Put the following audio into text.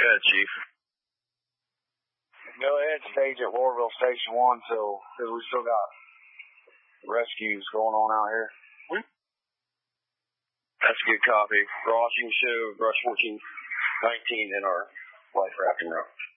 ahead, Chief. Go ahead, stage at Warville Station 1 because we still got rescues going on out here. That's a good copy. Ross, you can show brush 1419 in our life rafting route.